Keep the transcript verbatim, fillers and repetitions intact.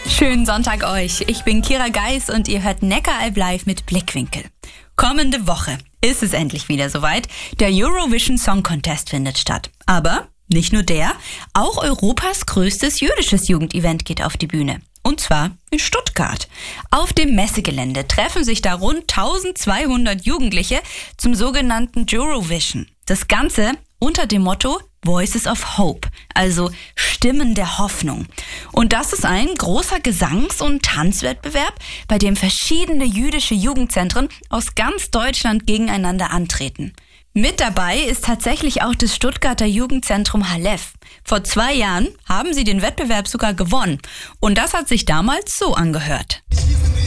Schönen Sonntag euch. Ich bin Kira Geis und ihr hört Neckaralb live mit Blickwinkel. Kommende Woche ist es endlich wieder soweit. Der Eurovision Song Contest findet statt. Aber nicht nur der, auch Europas größtes jüdisches Jugendevent geht auf die Bühne. Und zwar in Stuttgart. Auf dem Messegelände treffen sich da rund eintausendzweihundert Jugendliche zum sogenannten Eurovision. Das Ganze unter dem Motto Voices of Hope, also Stimmen der Hoffnung. Und das ist ein großer Gesangs- und Tanzwettbewerb, bei dem verschiedene jüdische Jugendzentren aus ganz Deutschland gegeneinander antreten. Mit dabei ist tatsächlich auch das Stuttgarter Jugendzentrum Halef. Vor zwei Jahren haben sie den Wettbewerb sogar gewonnen. Und das hat sich damals so angehört.